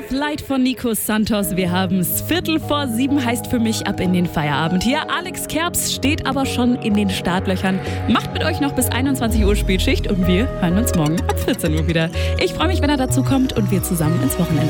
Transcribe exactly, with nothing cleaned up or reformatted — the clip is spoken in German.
Light von Nico Santos. Wir haben es Viertel vor sieben, heißt für mich ab in den Feierabend. Hier Alex Kerbs steht aber schon in den Startlöchern. Macht mit euch noch bis einundzwanzig Uhr Spätschicht und wir hören uns morgen ab vierzehn Uhr wieder. Ich freue mich, wenn er dazu kommt und wir zusammen ins Wochenende